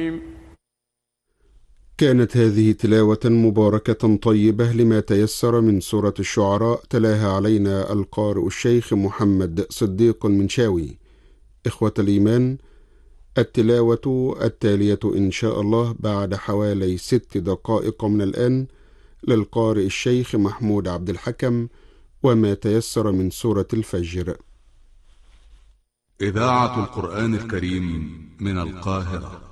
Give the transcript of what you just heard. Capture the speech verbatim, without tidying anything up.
كانت هذه تلاوة مباركة طيبة لما تيسر من سورة الشعراء، تلاها علينا القارئ الشيخ محمد صديق المنشاوي. إخوة الإيمان، التلاوة التالية إن شاء الله بعد حوالي ست دقائق من الآن للقارئ الشيخ محمود عبد الحكم، وما تيسر من سورة الفجر. إذاعة القرآن الكريم من القاهرة.